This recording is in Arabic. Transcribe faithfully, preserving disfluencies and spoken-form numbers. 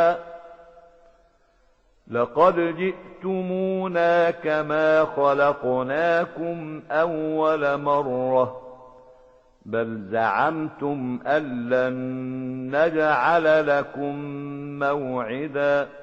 لقد جئتمونا كما خلقناكم أول مرة بل زعمتم أن لن نجعل لكم موعدا